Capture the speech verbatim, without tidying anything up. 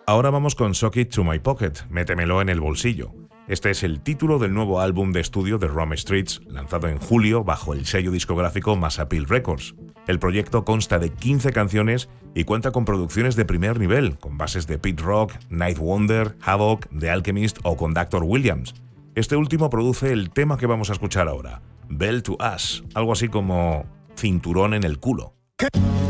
Ahora vamos con Sock It to My Pocket, métemelo en el bolsillo. Este es el título del nuevo álbum de estudio de Rome Streetz, lanzado en julio bajo el sello discográfico Mass Appeal Records. El proyecto consta de quince canciones y cuenta con producciones de primer nivel, con bases de Pete Rock, Night Wonder, Havoc, The Alchemist o con Doctor Williams. Este último produce el tema que vamos a escuchar ahora, Bell to Us, algo así como cinturón en el culo.